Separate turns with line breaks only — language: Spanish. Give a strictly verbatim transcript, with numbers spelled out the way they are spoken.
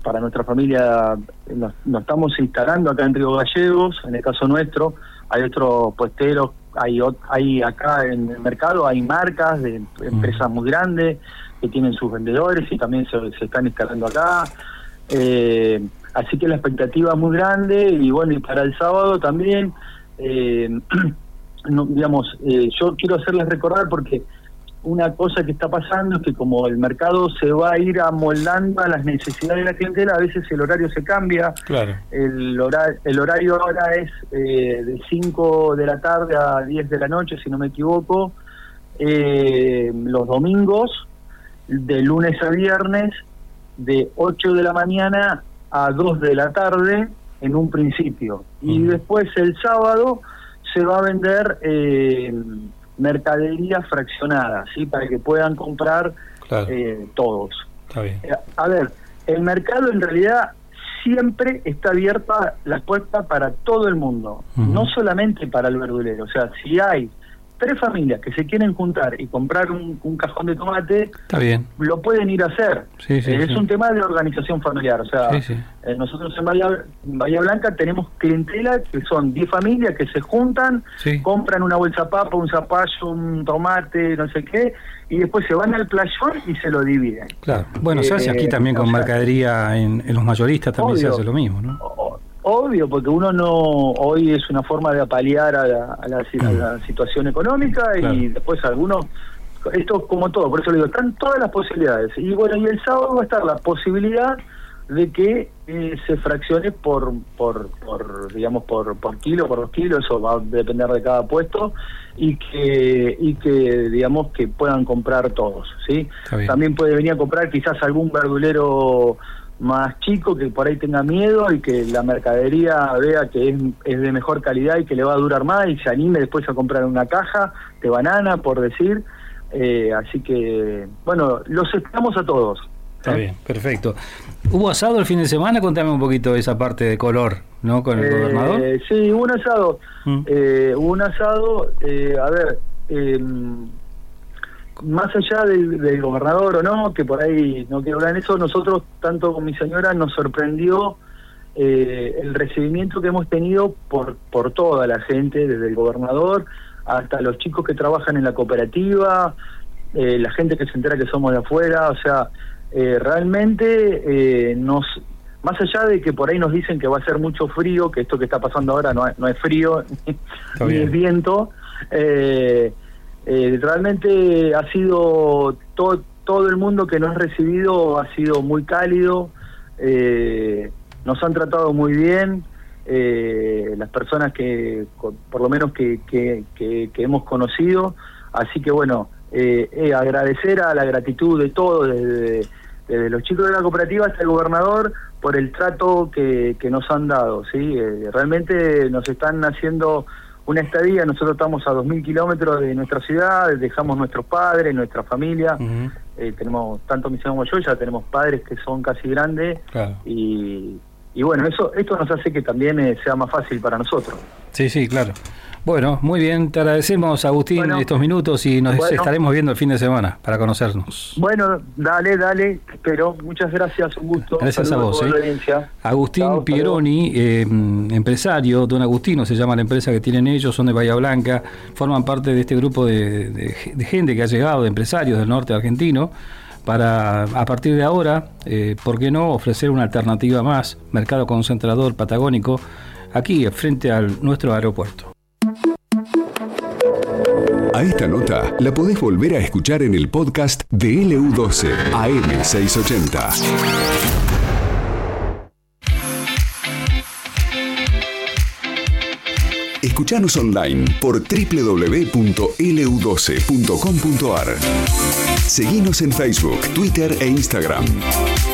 para nuestra familia nos, nos estamos instalando acá en Río Gallegos. En el caso nuestro hay otros puesteros, hay hay acá en el mercado hay marcas de empresas muy grandes que tienen sus vendedores y también se, se están instalando acá. Eh, así que la expectativa es muy grande y bueno, y para el sábado también, eh, no, digamos, eh, yo quiero hacerles recordar porque una cosa que está pasando es que como el mercado se va a ir amoldando a las necesidades de la clientela, a veces el horario se cambia. Claro. El, hora, el horario ahora es eh, de cinco de la tarde a diez de la noche, si no me equivoco, eh, los domingos, de lunes a viernes, de ocho de la mañana a dos de la tarde en un principio. Uh-huh. Y después el sábado se va a vender eh, mercadería fraccionada, ¿sí? Para que puedan comprar, claro, eh, todos. Está bien. Eh, a ver, el mercado en realidad siempre está abierta la puerta para todo el mundo, uh-huh, no solamente para el verdulero. O sea, si hay tres familias que se quieren juntar y comprar un, un cajón de tomate, está bien, lo pueden ir a hacer. Sí, sí, eh, sí. Es un tema de organización familiar. O sea, sí, sí. Eh, nosotros en Bahía, en Bahía Blanca tenemos clientela que son diez familias que se juntan, sí, compran una bolsa de papa, un zapallo, un tomate, no sé qué, y después se van al playón y se lo dividen. Claro. Bueno, eh, se hace aquí también con mercadería en, en los mayoristas, también obvio, se hace lo mismo, ¿no? Obvio, porque uno no, hoy es una forma de apalear a la, a la, a la situación económica, claro, y después algunos, esto como todo, por eso le digo, están todas las posibilidades. Y bueno, y el sábado va a estar la posibilidad de que eh, se fraccione por, por, por digamos, por, por kilo, por dos kilos, eso va a depender de cada puesto, y que, y que digamos, que puedan comprar todos, ¿sí? También puede venir a comprar quizás algún verdulero más chico que por ahí tenga miedo y que la mercadería vea que es, es de mejor calidad y que le va a durar más y se anime después a comprar una caja de banana, por decir. Eh, así que, bueno, los esperamos a todos.
Está ¿eh? Bien, perfecto. ¿Hubo asado el fin de semana? Contame un poquito esa parte de color, ¿no? Con el eh, gobernador.
Sí, hubo un asado. ¿Mm? Eh, hubo un asado, eh, a ver... Eh, más allá del, del gobernador o no, que por ahí no quiero hablar en eso, nosotros, tanto con mi señora, nos sorprendió eh, el recibimiento que hemos tenido por, por toda la gente, desde el gobernador hasta los chicos que trabajan en la cooperativa, eh, la gente que se entera que somos de afuera. O sea, eh, realmente eh, nos... Más allá de que por ahí nos dicen que va a ser mucho frío, que esto que está pasando ahora no es, no es frío, ni es viento, eh, Eh, realmente ha sido todo, todo el mundo que nos ha recibido ha sido muy cálido, eh, nos han tratado muy bien, eh, las personas que, por lo menos que, que, que, que hemos conocido, así que bueno, eh, eh, agradecer a la gratitud de todos, desde, desde los chicos de la cooperativa hasta el gobernador, por el trato que, que nos han dado, ¿sí? Eh, realmente nos están haciendo una estadía. Nosotros estamos a dos mil kilómetros de nuestra ciudad, dejamos nuestros padres, nuestra familia, uh-huh, eh, tenemos, tanto mi señor como yo, ya tenemos padres que son casi grandes, claro, y, y bueno, eso esto nos hace que también eh, sea más fácil para nosotros.
Sí, sí, claro. Bueno, muy bien, te agradecemos, Agustín, bueno, estos minutos y nos bueno, estaremos viendo el fin de semana para conocernos.
Bueno, dale, dale, pero muchas gracias, un gusto.
Gracias Saludos a vos. ¿eh? Agustín Chao, Pieroni, eh, empresario, Don Agustino se llama la empresa que tienen ellos, son de Bahía Blanca, forman parte de este grupo de, de, de gente que ha llegado, de empresarios del norte argentino, para a partir de ahora, eh, ¿por qué no ofrecer una alternativa más, mercado concentrador patagónico, aquí frente a nuestro aeropuerto?
A esta nota la podés volver a escuchar en el podcast de L U doce A M seiscientos ochenta. Escuchanos online por doble u doble u doble u punto l u doce punto com punto a r. Seguinos en Facebook, Twitter e Instagram.